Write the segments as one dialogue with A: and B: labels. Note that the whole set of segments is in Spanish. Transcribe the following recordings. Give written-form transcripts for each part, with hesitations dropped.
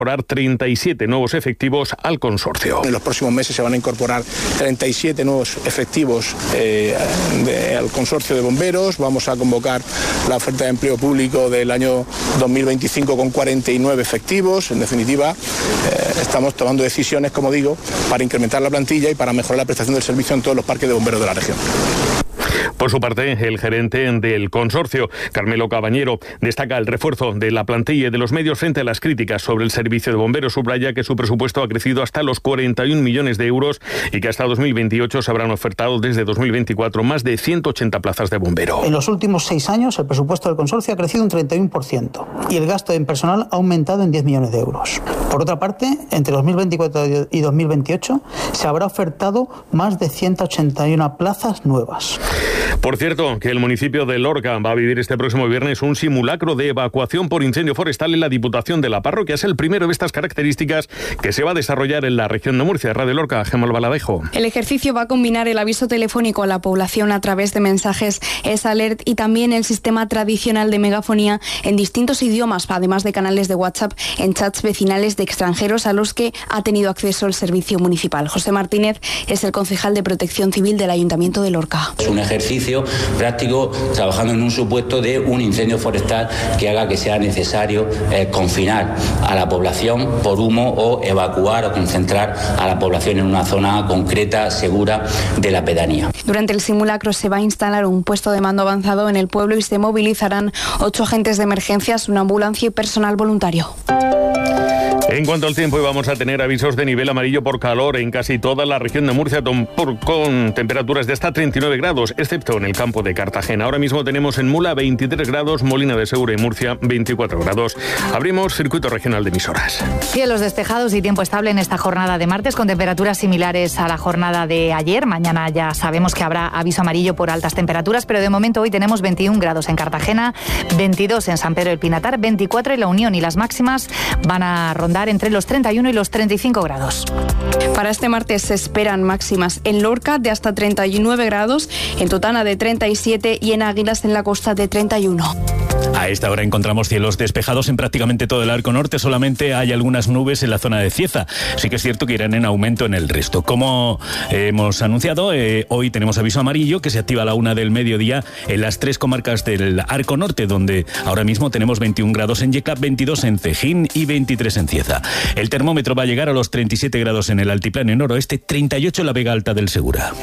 A: incorporar 37 nuevos efectivos al consorcio.
B: En los próximos meses se van a incorporar 37 nuevos efectivos al consorcio de bomberos. Vamos a convocar la oferta de empleo público del año 2025 con 49 efectivos. En definitiva, estamos tomando decisiones, como digo, para incrementar la plantilla y para mejorar la prestación del servicio en todos los parques de bomberos de la región.
A: Por su parte, el gerente del consorcio, Carmelo Cabañero, destaca el refuerzo de la plantilla y de los medios frente a las críticas sobre el servicio de bomberos. Subraya que su presupuesto ha crecido hasta los 41 millones de euros y que hasta 2028 se habrán ofertado desde 2024 más de 180 plazas de bombero.
C: En los últimos 6 años, el presupuesto del consorcio ha crecido un 31% y el gasto en personal ha aumentado en 10 millones de euros. Por otra parte, entre 2024 y 2028 se habrá ofertado más de 181 plazas nuevas.
A: Por cierto, que el municipio de Lorca va a vivir este próximo viernes un simulacro de evacuación por incendio forestal en la Diputación de la Parroquia. Es el primero de estas características que se va a desarrollar en la región de Murcia. Radio Lorca, Gemma Albaladejo.
D: El ejercicio va a combinar el aviso telefónico a la población a través de mensajes S-Alert y también el sistema tradicional de megafonía en distintos idiomas, además de canales de WhatsApp en chats vecinales de extranjeros a los que ha tenido acceso el servicio municipal. José Martínez es el concejal de Protección Civil del Ayuntamiento de Lorca.
E: Es un ejercicio práctico trabajando en un supuesto de un incendio forestal que haga que sea necesario confinar a la población por humo o evacuar o concentrar a la población en una zona concreta, segura de la pedanía.
D: Durante el simulacro se va a instalar un puesto de mando avanzado en el pueblo y se movilizarán 8 agentes de emergencias, una ambulancia y personal voluntario.
A: En cuanto al tiempo, vamos a tener avisos de nivel amarillo por calor en casi toda la región de Murcia, con temperaturas de hasta 39 grados, excepto en el campo de Cartagena. Ahora mismo tenemos en Mula 23 grados, Molina de Segura y Murcia 24 grados. Abrimos circuito regional de emisoras.
F: Cielos despejados y tiempo estable en esta jornada de martes, con temperaturas similares a la jornada de ayer. Mañana ya sabemos que habrá aviso amarillo por altas temperaturas, pero de momento hoy tenemos 21 grados en Cartagena, 22 en San Pedro del Pinatar, 24 en La Unión, y las máximas van a rondar entre los 31 y los 35 grados.
D: Para este martes se esperan máximas en Lorca de hasta 39 grados, en Totana de 37 y en Águilas en la costa de 31.
G: A esta hora encontramos cielos despejados en prácticamente todo el arco norte, solamente hay algunas nubes en la zona de Cieza. Sí que es cierto que irán en aumento en el resto. Como hemos anunciado, hoy tenemos aviso amarillo que se activa a la 1 del mediodía en las 3 comarcas del arco norte, donde ahora mismo tenemos 21 grados en Yeca, 22 en Cejín y 23 en Cieza. El termómetro va a llegar a los 37 grados en el altiplano y noroeste, 38 en la Vega Alta del Segura.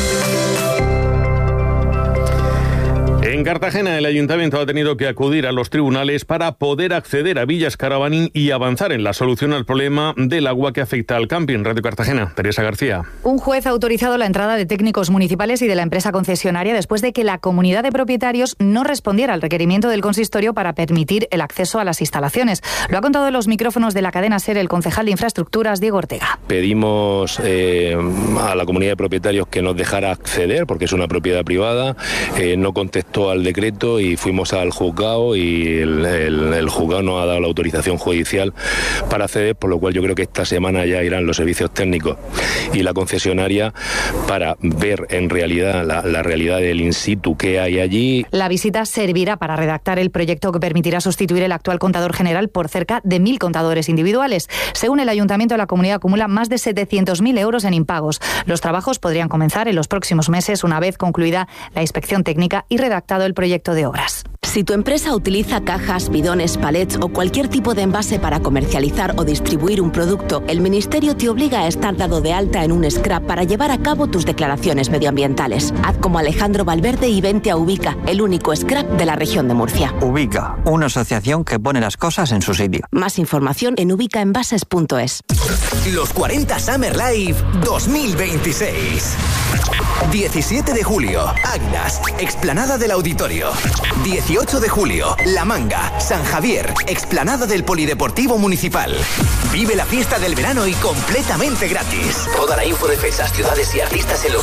A: En Cartagena, el ayuntamiento ha tenido que acudir a los tribunales para poder acceder a Villas Caravaning y avanzar en la solución al problema del agua que afecta al camping. Radio Cartagena, Teresa García.
F: Un juez ha autorizado la entrada de técnicos municipales y de la empresa concesionaria después de que la comunidad de propietarios no respondiera al requerimiento del consistorio para permitir el acceso a las instalaciones. Lo ha contado en los micrófonos de la cadena SER el concejal de Infraestructuras, Diego Ortega.
H: Pedimos a la comunidad de propietarios que nos dejara acceder, porque es una propiedad privada, no contestó al decreto y fuimos al juzgado y el juzgado nos ha dado la autorización judicial para acceder, por lo cual yo creo que esta semana ya irán los servicios técnicos y la concesionaria para ver en realidad la realidad del in situ que hay allí.
F: La visita servirá para redactar el proyecto que permitirá sustituir el actual contador general por cerca de 1.000 contadores individuales. Según el ayuntamiento, la comunidad acumula más de 700.000 euros en impagos. Los trabajos podrían comenzar en los próximos meses, una vez concluida la inspección técnica y redactado el proyecto de obras.
I: Si tu empresa utiliza cajas, bidones, palets o cualquier tipo de envase para comercializar o distribuir un producto, el Ministerio te obliga a estar dado de alta en un SCRAP para llevar a cabo tus declaraciones medioambientales. Haz como Alejandro Valverde y vente a Ubica, el único SCRAP de la región de Murcia.
J: Ubica, una asociación que pone las cosas en su sitio.
I: Más información en ubicaenvases.es.
K: Los 40 Summer Live 2026. 17 de julio, Águilas, explanada del Auditorio. 18 de julio, La Manga, San Javier, explanada del Polideportivo Municipal. Vive la fiesta del verano y completamente gratis. Toda la info de fechas, ciudades y artistas en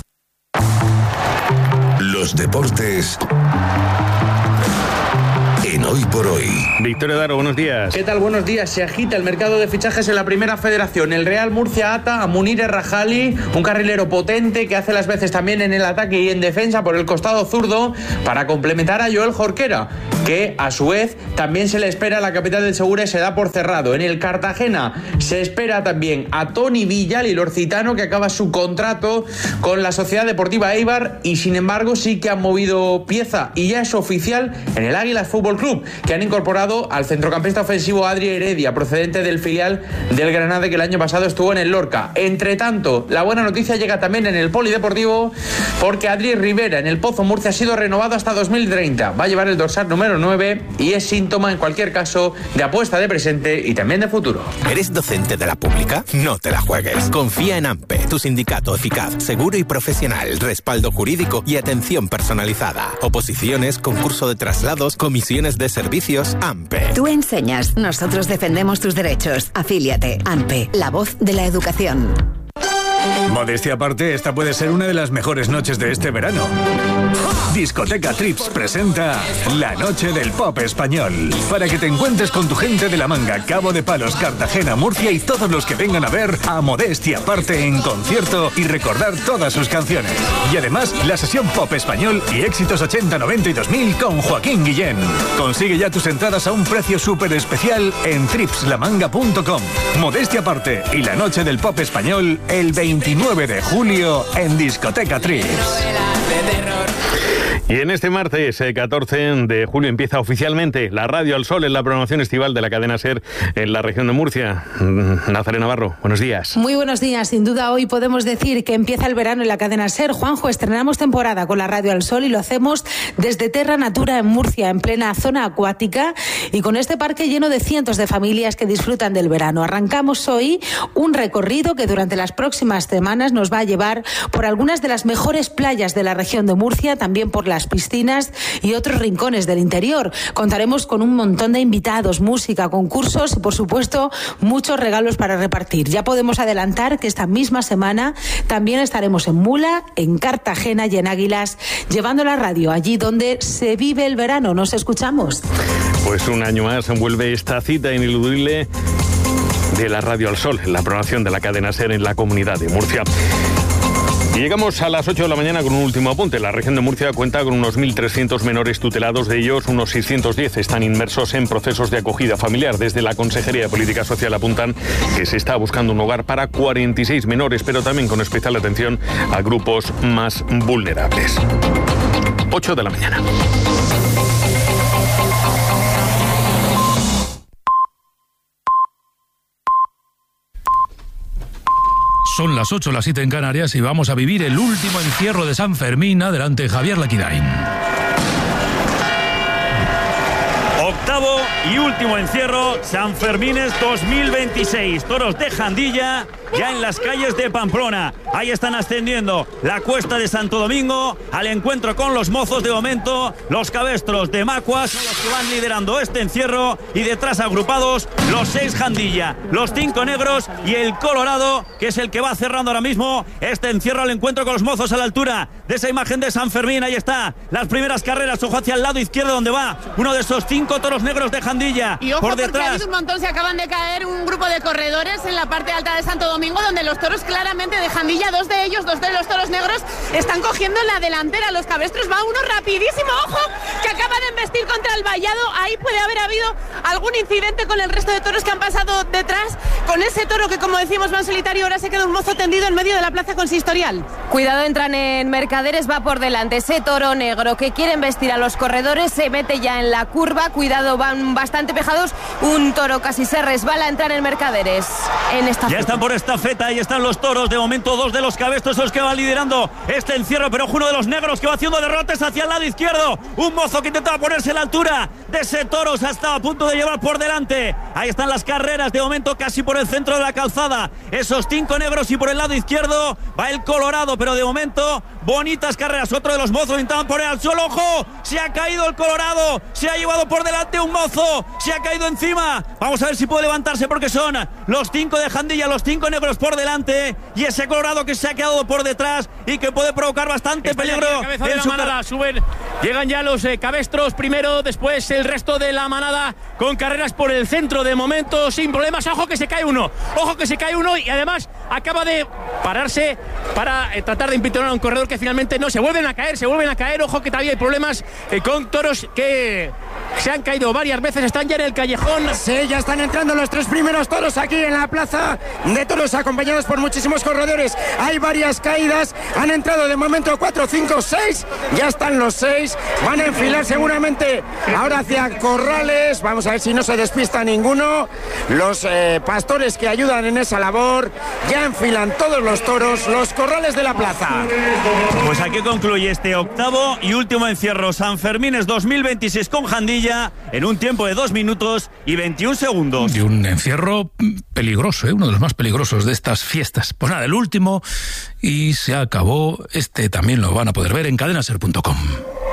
K: los40.com.
L: Los deportes en Hoy por Hoy.
A: Victoria Daro, buenos días.
M: ¿Qué tal? Buenos días. Se agita el mercado de fichajes en la Primera Federación. El Real Murcia ata a Munir Errajali, un carrilero potente que hace las veces también en el ataque y en defensa por el costado zurdo, para complementar a Joel Jorquera, que a su vez también se le espera a la capital del Segura y se da por cerrado. En el Cartagena se espera también a Toni Villal, el orcitano, que acaba su contrato con la Sociedad Deportiva Eibar, y sin embargo sí que han movido pieza y ya es oficial en el Águilas Fútbol Club, que han incorporado al centrocampista ofensivo Adri Heredia, procedente del filial del Granada, que el año pasado estuvo en el Lorca. Entre tanto, la buena noticia llega también en el Polideportivo, porque Adri Rivera en el Pozo Murcia ha sido renovado hasta 2030. Va a llevar el dorsal número 9 y es síntoma, en cualquier caso, de apuesta de presente y también de futuro.
K: ¿Eres docente de la pública? No te la juegues. Confía en AMPE, tu sindicato eficaz, seguro y profesional, respaldo jurídico y atención personalizada. Oposiciones, concurso de traslados, comisiones de servicios, AMPE.
N: Tú enseñas, nosotros defendemos tus derechos. Afíliate. AMPE, la voz de la educación.
O: Modestia aparte, esta puede ser una de las mejores noches de este verano. Discoteca Trips presenta La Noche del Pop Español, para que te encuentres con tu gente de La Manga, Cabo de Palos, Cartagena, Murcia y todos los que vengan a ver a Modestia aparte en concierto y recordar todas sus canciones. Y además, la sesión Pop Español y éxitos 80, 90 y 2000 con Joaquín Guillén. Consigue ya tus entradas a un precio súper especial en tripslamanga.com. Modestia aparte y La Noche del Pop Español el 29 de julio en Discoteca Trips.
A: Y en este martes 14 de julio empieza oficialmente la Radio al Sol en la programación estival de la cadena SER en la región de Murcia. Nazaré Navarro, buenos días.
P: Muy buenos días. Sin duda hoy podemos decir que empieza el verano en la cadena SER. Juanjo, estrenamos temporada con la Radio al Sol y lo hacemos desde Terra Natura en Murcia, en plena zona acuática, y con este parque lleno de cientos de familias que disfrutan del verano. Arrancamos hoy un recorrido que durante las próximas semanas nos va a llevar por algunas de las mejores playas de la región de Murcia, también por las piscinas y otros rincones del interior. Contaremos con un montón de invitados, música, concursos y, por supuesto, muchos regalos para repartir. Ya podemos adelantar que esta misma semana también estaremos en Mula, en Cartagena y en Águilas, llevando la radio allí donde se vive el verano. ¿Nos escuchamos?
A: Pues un año más vuelve esta cita ineludible de la Radio al Sol, en la programación de la cadena SER en la comunidad de Murcia. Y llegamos a las 8 de la mañana con un último apunte. La región de Murcia cuenta con unos 1.300 menores tutelados. De ellos, unos 610 están inmersos en procesos de acogida familiar. Desde la Consejería de Política Social apuntan que se está buscando un hogar para 46 menores, pero también con especial atención a grupos más vulnerables. 8 de la mañana.
Q: Son las 8, las 7 en Canarias y vamos a vivir el último encierro de San Fermín. Adelante, Javier Laquidain.
R: Octavo y último encierro, San Fermines 2026. Toros de Jandilla ya en las calles de Pamplona. Ahí están ascendiendo la cuesta de Santo Domingo al encuentro con los mozos. De momento, los cabestros de Macuas son los que van liderando este encierro, y detrás agrupados los 6 Jandilla, los 5 negros y el Colorado, que es el que va cerrando ahora mismo este encierro al encuentro con los mozos a la altura de esa imagen de San Fermín. Ahí está, las primeras carreras. Ojo hacia el lado izquierdo donde va uno de esos 5 toros negros de Jandilla.
S: Y ojo,
R: por detrás,
S: porque un montón se acaban de caer un grupo de corredores en la parte alta de Santo Domingo, donde los toros claramente de Jandilla, dos de los toros negros, están cogiendo la delantera. Los cabestros, va uno rapidísimo, ojo, que acaba de embestir contra el vallado. Ahí puede haber habido algún incidente con el resto de toros que han pasado detrás, con ese toro que, como decimos, va en solitario. Ahora se queda un mozo tendido en medio de la plaza consistorial.
T: Cuidado, entran en Mercaderes, va por delante ese toro negro que quiere embestir a los corredores, se mete ya en la curva. Cuidado, van bastante pejados. Un toro casi se resbala a entrar en Mercaderes.
R: Ya están por esta feta, ahí están los toros. De momento, 2 de los cabestros son los que van liderando este encierro, pero uno de los negros que va haciendo derrotes hacia el lado izquierdo. Un mozo que intentaba ponerse a la altura de ese toro, se ha estado a punto de llevar por delante. Ahí están las carreras, de momento casi por el centro de la calzada. Esos 5 negros, y por el lado izquierdo va el Colorado, pero de momento bonitas carreras. Otro de los mozos intentaban poner al suelo. ¡Ojo! Se ha caído el Colorado, se ha llevado por delante un mozo, se ha caído encima. Vamos a ver si puede levantarse, porque son los 5 de Jandilla, los 5 negros por delante, y ese Colorado que se ha quedado por detrás y que puede provocar bastante peligro
U: en su manada. Suben
L: Llegan ya los cabestros primero, después el resto de la manada con carreras por el centro de momento sin problemas. Ojo que se cae uno y además acaba de pararse para tratar de impitar a un corredor que finalmente no, se vuelven a caer. Ojo que todavía hay problemas con toros que se han caído varias veces, están ya en el callejón.
U: Sí, ya están entrando los 3 primeros toros aquí en la plaza de toros, acompañados por muchísimos corredores. Hay varias caídas, han entrado de momento 4, 5, 6, ya están los 6, van a enfilar seguramente ahora hacia corrales. Vamos a ver si no se despista ninguno. Los pastores que ayudan en esa labor ya enfilan todos los toros, los corrales de la plaza.
R: Pues aquí concluye este octavo y último encierro Sanfermines 2026 con Jandilla en un tiempo de 2 minutos y 21 segundos.
Q: Y un encierro peligroso, uno de los más peligrosos de estas fiestas. Pues nada, el último y se acabó. Este también lo van a poder ver en cadenaser.com.